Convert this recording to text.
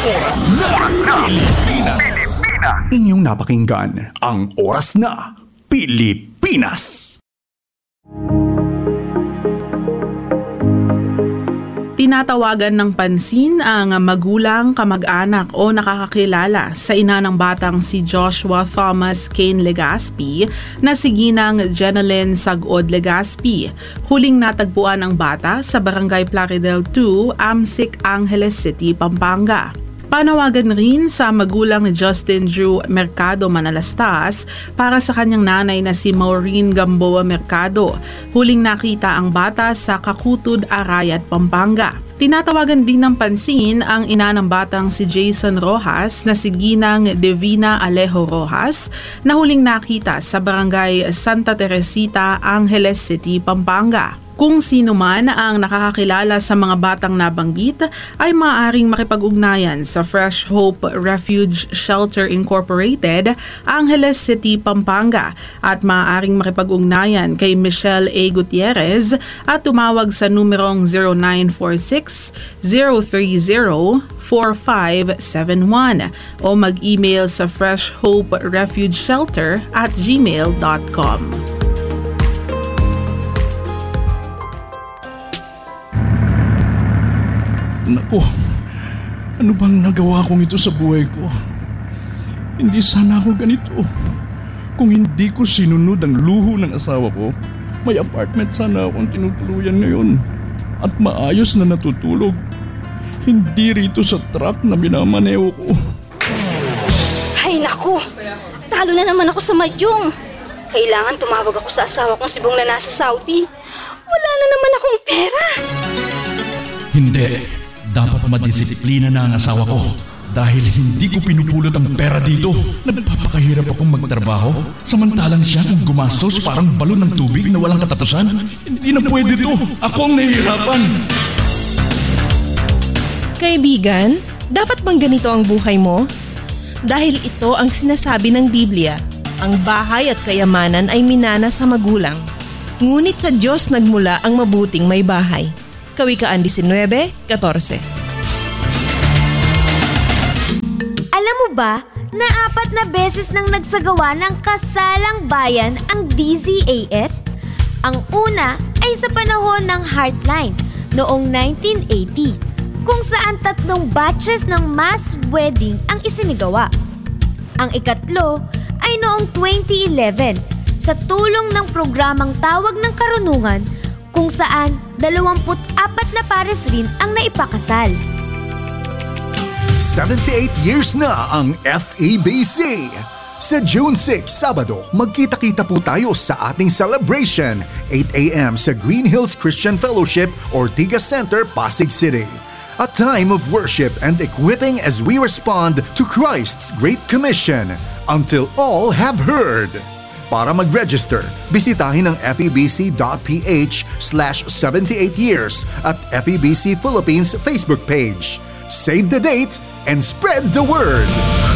Oras na Pilipinas. Inyong napakinggan ang Oras na Pilipinas. Tinatawagan ng pansin ang magulang, kamag-anak o nakakakilala sa ina ng batang si Joshua Thomas Kane Legaspi na si Ginang Jeneline Sagod Legaspi. Huling natagpuan ang bata sa Barangay Plaridel 2, Amsic, Angeles City, Pampanga. Panawagan rin sa magulang ni Justin Drew Mercado Manalastas para sa kanyang nanay na si Maureen Gamboa Mercado. Huling nakita ang bata sa Kakutud, Arayat, Pampanga. Tinatawagan din ng pansin ang ina ng batang si Jason Rojas na si Ginang Divina Alejo Rojas na huling nakita sa Barangay Santa Teresita, Angeles City, Pampanga. Kung sino man ang nakakakilala sa mga batang nabanggit ay maaaring makipag-ugnayan sa Fresh Hope Refuge Shelter Incorporated, Angeles City, Pampanga at maaaring makipag-ugnayan kay Michelle A. Gutierrez at tumawag sa numerong 0946-030-4571 o mag-email sa freshhoperefugeshelter@gmail.com. Naku, ano bang nagawa kong ito sa buhay ko? Hindi sana ako ganito. Kung hindi ko sinunod ang luho ng asawa ko, may apartment sana akong tinutuluyan ngayon at maayos na natutulog. Hindi rito sa truck na minamaneo ko. Ay naku, talo na naman ako sa madyong. Kailangan tumawag ako sa asawa kong sibong na nasa Saudi. Wala na naman akong pera. Hindi. Dapat madisiplina na ang asawa ko dahil hindi ko pinupulot ang pera dito. Nagpapakahirap akong magtrabaho samantalang siya kung gumastos parang balon ng tubig na walang katapusan. Hindi na pwede to. Ako ang nahihirapan. Kaibigan, dapat bang ganito ang buhay mo? Dahil ito ang sinasabi ng Biblia, ang bahay at kayamanan ay minana sa magulang. Ngunit sa Diyos nagmula ang mabuting may bahay. Kawikaan 19:14. Alam mo ba na 4 na beses nang nagsagawa ng kasalang bayan ang DZAS? Ang una ay sa panahon ng Heartline noong 1980, kung saan 3 batches ng mass wedding ang isinigawa. Ang ikatlo ay noong 2011 sa tulong ng programang Tawag ng Karunungan, kung saan 24 na pares rin ang naipakasal. 78 years na ang FEBC. Sa June 6, Sabado, magkita-kita po tayo sa ating celebration, 8 a.m. sa Green Hills Christian Fellowship, Ortigas Center, Pasig City. A time of worship and equipping as we respond to Christ's Great Commission, until all have heard. Para mag-register, bisitahin ang febc.ph/78years at FEBC Philippines Facebook page. Save the date and spread the word!